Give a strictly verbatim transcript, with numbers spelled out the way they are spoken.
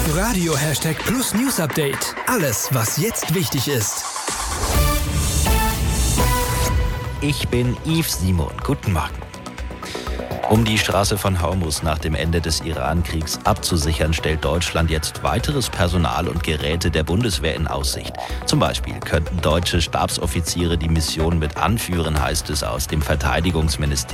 Radio Hashtag Plus News Update. Alles, was jetzt wichtig ist. Ich bin Yves Simon. Guten Morgen. Um die Straße von Hormuz nach dem Ende des Iran-Kriegs abzusichern, stellt Deutschland jetzt weiteres Personal und Geräte der Bundeswehr in Aussicht. Zum Beispiel könnten deutsche Stabsoffiziere die Mission mit anführen, heißt es aus dem Verteidigungsministerium.